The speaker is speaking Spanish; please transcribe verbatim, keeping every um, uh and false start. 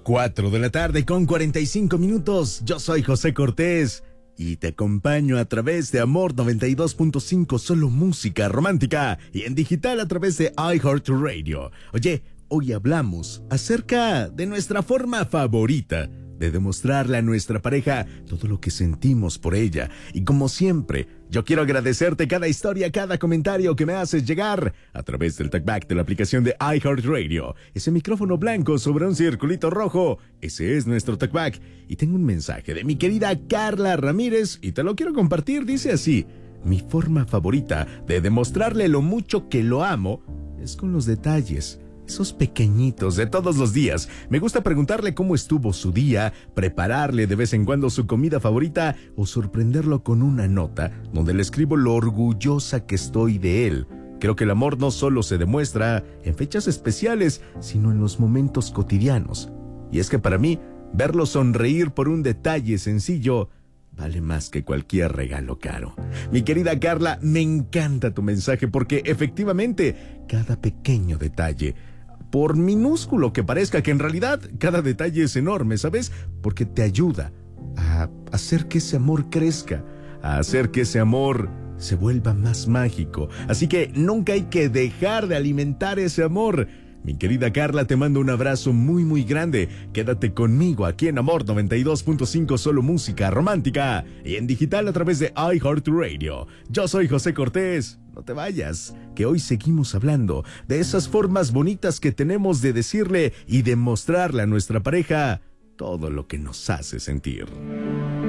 Cuatro de la tarde con cuarenta y cinco minutos. Yo soy José Cortés y te acompaño a través de Amor noventa y dos punto cinco, solo música romántica, y en digital a través de iHeartRadio. Oye, hoy hablamos acerca de nuestra forma favorita de demostrarle a nuestra pareja todo lo que sentimos por ella. Y como siempre, yo quiero agradecerte cada historia, cada comentario que me haces llegar a través del talkback de la aplicación de iHeartRadio. Ese micrófono blanco sobre un circulito rojo, ese es nuestro talkback. Y tengo un mensaje de mi querida Carla Ramírez y te lo quiero compartir. Dice así: mi forma favorita de demostrarle lo mucho que lo amo es con los detalles, esos pequeñitos de todos los días. Me gusta preguntarle cómo estuvo su día, prepararle de vez en cuando su comida favorita o sorprenderlo con una nota donde le escribo lo orgullosa que estoy de él. Creo que el amor no solo se demuestra en fechas especiales, sino en los momentos cotidianos. Y es que para mí, verlo sonreír por un detalle sencillo vale más que cualquier regalo caro. Mi querida Carla, me encanta tu mensaje porque efectivamente cada pequeño detalle, por minúsculo que parezca, que en realidad cada detalle es enorme, ¿sabes? Porque te ayuda a hacer que ese amor crezca, a hacer que ese amor se vuelva más mágico. Así que nunca hay que dejar de alimentar ese amor. Mi querida Carla, te mando un abrazo muy muy grande. Quédate conmigo aquí en Amor noventa y dos punto cinco, solo música romántica, y en digital a través de iHeartRadio. Yo soy José Cortés. No te vayas, que hoy seguimos hablando de esas formas bonitas que tenemos de decirle y demostrarle a nuestra pareja todo lo que nos hace sentir.